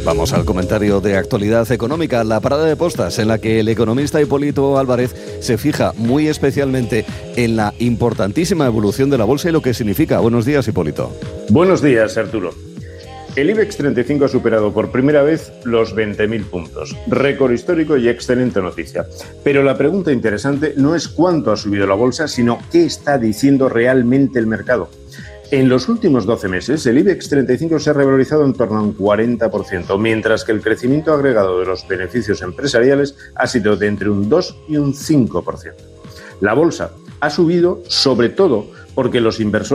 Vamos al comentario de actualidad económica, la parada de postas en la que el economista Hipólito Álvarez se fija muy especialmente en la importantísima evolución de la bolsa y lo que significa. Buenos días, Hipólito. Buenos días, Arturo. El IBEX 35 ha superado por primera vez los 20.000 puntos. Récord histórico y excelente noticia. Pero la pregunta interesante no es cuánto ha subido la bolsa, sino qué está diciendo realmente el mercado. En los últimos 12 meses, el IBEX 35 se ha revalorizado en torno a un 40%, mientras que el crecimiento agregado de los beneficios empresariales ha sido de entre un 2 y un 5%. La bolsa ha subido sobre todo porque los inversores